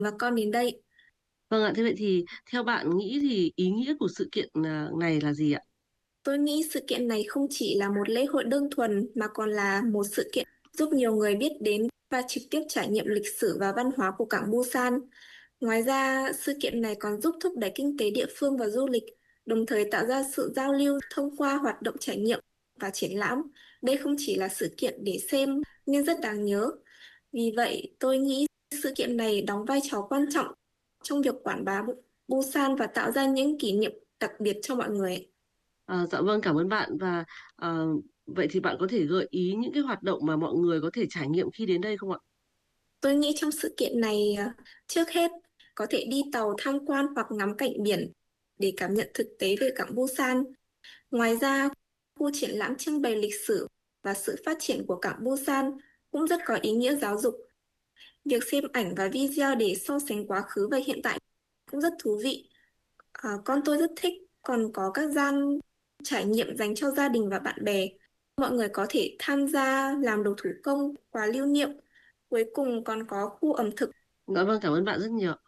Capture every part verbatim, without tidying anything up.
và con đến đây. Vâng ạ, thế vậy thì theo bạn nghĩ thì ý nghĩa của sự kiện à, này là gì ạ? Tôi nghĩ sự kiện này không chỉ là một lễ hội đơn thuần mà còn là một sự kiện giúp nhiều người biết đến và trực tiếp trải nghiệm lịch sử và văn hóa của cảng Busan. Ngoài ra, sự kiện này còn giúp thúc đẩy kinh tế địa phương và du lịch, đồng thời tạo ra sự giao lưu thông qua hoạt động trải nghiệm và triển lãm. Đây không chỉ là sự kiện để xem nhưng rất đáng nhớ. Vì vậy, tôi nghĩ sự kiện này đóng vai trò quan trọng trong việc quảng bá Bu- Busan và tạo ra những kỷ niệm đặc biệt cho mọi người. À, dạ vâng, cảm ơn bạn và à, vậy thì bạn có thể gợi ý những cái hoạt động mà mọi người có thể trải nghiệm khi đến đây không ạ? Tôi nghĩ trong sự kiện này, à, trước hết có thể đi tàu tham quan hoặc ngắm cảnh biển để cảm nhận thực tế về cảng Busan. Ngoài ra, khu triển lãm trưng bày lịch sử và sự phát triển của cảng Busan cũng rất có ý nghĩa giáo dục. Việc xem ảnh và video để so sánh quá khứ và hiện tại cũng rất thú vị. À, con tôi rất thích, còn có các gian trải nghiệm dành cho gia đình và bạn bè. Mọi người có thể tham gia làm đồ thủ công, quà lưu niệm. Cuối cùng còn có khu ẩm thực. Dạ vâng, cảm ơn bạn rất nhiều.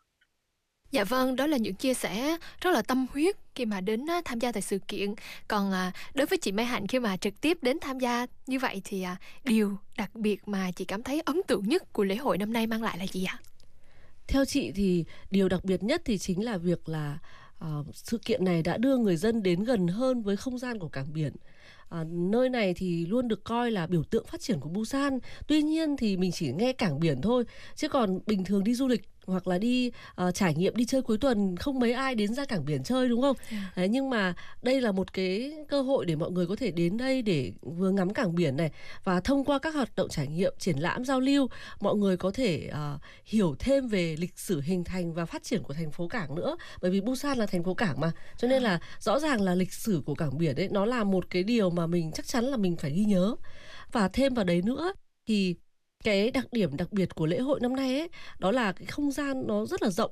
Dạ vâng, đó là những chia sẻ rất là tâm huyết khi mà đến á, tham gia tại sự kiện. Còn à, đối với chị Mai Hạnh khi mà trực tiếp đến tham gia như vậy thì à, điều đặc biệt mà chị cảm thấy ấn tượng nhất của lễ hội năm nay mang lại là gì ạ? Theo chị thì điều đặc biệt nhất thì chính là việc là ờ, sự kiện này đã đưa người dân đến gần hơn với không gian của cảng biển. À, nơi này thì luôn được coi là biểu tượng phát triển của Busan. Tuy nhiên thì mình chỉ nghe cảng biển thôi, chứ còn bình thường đi du lịch hoặc là đi ờ, trải nghiệm đi chơi cuối tuần không mấy ai đến ra cảng biển chơi, đúng không? Đấy, nhưng mà đây là một cái cơ hội để mọi người có thể đến đây để vừa ngắm cảng biển này, và thông qua các hoạt động trải nghiệm, triển lãm, giao lưu, mọi người có thể ờ, hiểu thêm về lịch sử hình thành và phát triển của thành phố cảng nữa. Bởi vì Busan là thành phố cảng mà, cho nên là rõ ràng là lịch sử của cảng biển ấy nó là một cái điều mà mình chắc chắn là mình phải ghi nhớ. Và thêm vào đấy nữa thì cái đặc điểm đặc biệt của lễ hội năm nay ấy, đó là cái không gian nó rất là rộng.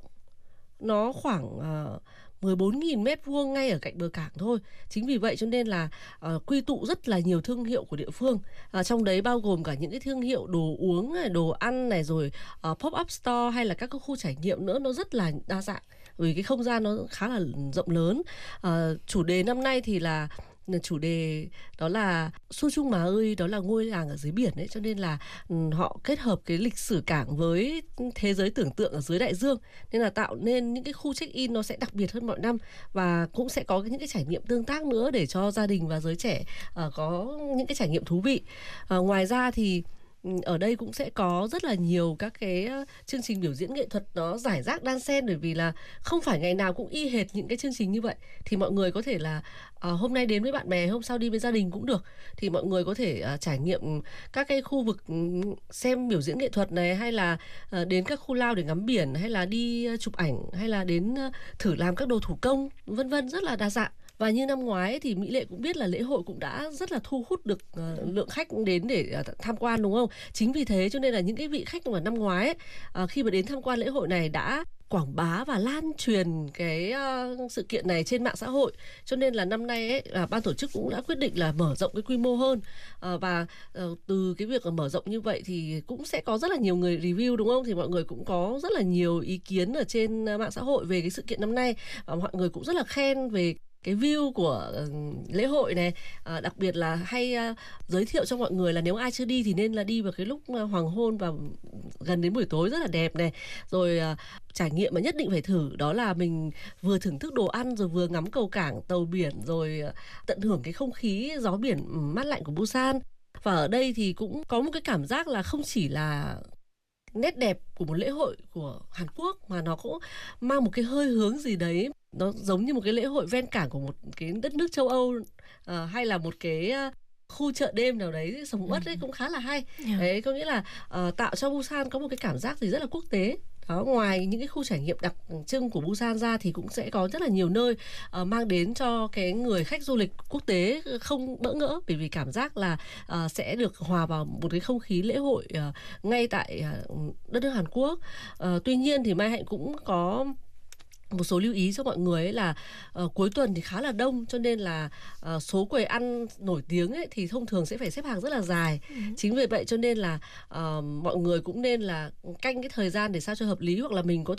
Nó khoảng uh, mười bốn nghìn mét vuông ngay ở cạnh bờ cảng thôi. Chính vì vậy cho nên là uh, quy tụ rất là nhiều thương hiệu của địa phương. Uh, trong đấy bao gồm cả những cái thương hiệu đồ uống này, đồ ăn này, rồi uh, pop-up store hay là các cái khu trải nghiệm nữa, nó rất là đa dạng. Vì cái không gian nó khá là rộng lớn. Uh, chủ đề năm nay thì là chủ đề đó là Xu Trung Mà ơi, đó là ngôi làng ở dưới biển ấy, cho nên là ừ, họ kết hợp cái lịch sử cảng với thế giới tưởng tượng ở dưới đại dương, nên là tạo nên những cái khu check in nó sẽ đặc biệt hơn mọi năm, và cũng sẽ có những cái trải nghiệm tương tác nữa để cho gia đình và giới trẻ uh, có những cái trải nghiệm thú vị. Uh, ngoài ra thì ừ, ở đây cũng sẽ có rất là nhiều các cái uh, chương trình biểu diễn nghệ thuật nó rải rác đan xen, bởi vì là không phải ngày nào cũng y hệt những cái chương trình như vậy, thì mọi người có thể là uh, hôm nay đến với bạn bè, hôm sau đi với gia đình cũng được, thì mọi người có thể uh, trải nghiệm các cái khu vực um, xem biểu diễn nghệ thuật này, hay là uh, đến các khu lao để ngắm biển, hay là đi uh, chụp ảnh, hay là đến uh, thử làm các đồ thủ công, vân vân, rất là đa dạng. Và như năm ngoái ấy, thì Mỹ Lệ cũng biết là lễ hội cũng đã rất là thu hút được uh, lượng khách đến để uh, tham quan, đúng không? Chính vì thế cho nên là những cái vị khách mà năm ngoái ấy, uh, khi mà đến tham quan lễ hội này đã quảng bá và lan truyền cái uh, sự kiện này trên mạng xã hội, cho nên là năm nay ấy, uh, ban tổ chức cũng đã quyết định là mở rộng cái quy mô hơn. Uh, và uh, từ cái việc mở rộng như vậy thì cũng sẽ có rất là nhiều người review, đúng không? Thì mọi người cũng có rất là nhiều ý kiến ở trên uh, mạng xã hội về cái sự kiện năm nay, và mọi người cũng rất là khen về cái view của uh, lễ hội này. À, đặc biệt là hay uh, giới thiệu cho mọi người là nếu ai chưa đi thì nên là đi vào cái lúc uh, hoàng hôn và gần đến buổi tối, rất là đẹp này. Rồi uh, trải nghiệm mà nhất định phải thử đó là mình vừa thưởng thức đồ ăn rồi vừa ngắm cầu cảng, tàu biển, rồi uh, tận hưởng cái không khí gió biển mát lạnh của Busan. Và ở đây thì cũng có một cái cảm giác là không chỉ là nét đẹp của một lễ hội của Hàn Quốc, mà nó cũng mang một cái hơi hướng gì đấy, nó giống như một cái lễ hội ven cảng của một cái đất nước châu Âu, uh, hay là một cái uh, khu chợ đêm nào đấy sầm uất ấy, cũng khá là hay. Yeah. Đấy, có nghĩa là uh, tạo cho Busan có một cái cảm giác gì rất là quốc tế. Đó, ngoài những cái khu trải nghiệm đặc trưng của Busan ra thì cũng sẽ có rất là nhiều nơi uh, mang đến cho cái người khách du lịch quốc tế không bỡ ngỡ, bởi vì cảm giác là uh, sẽ được hòa vào một cái không khí lễ hội uh, ngay tại uh, đất nước Hàn Quốc. Uh, tuy nhiên thì Mai Hạnh cũng có một số lưu ý cho mọi người ấy là uh, cuối tuần thì khá là đông, cho nên là uh, số quầy ăn nổi tiếng ấy thì thông thường sẽ phải xếp hàng rất là dài. Ừ. Chính vì vậy cho nên là uh, mọi người cũng nên là canh cái thời gian để sao cho hợp lý, hoặc là mình có